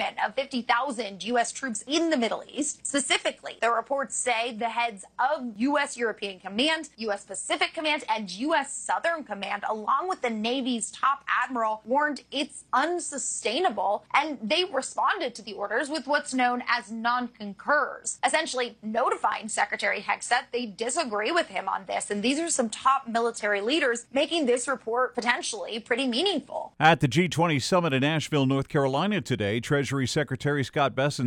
deployment of 50,000 U.S. troops in the Middle East. Specifically, the reports say the heads of U.S. European Command, U.S. Pacific Command, and U.S. Southern Command, along with the Navy's top admiral, warned it's unsustainable, and they responded to the orders with what's known as non-concurs, essentially notifying Secretary Hegseth they disagree with him on this. And these are some top military leaders making this report potentially pretty meaningful. At the G20 summit in Asheville, North Carolina today, Treasury Secretary Scott Bessent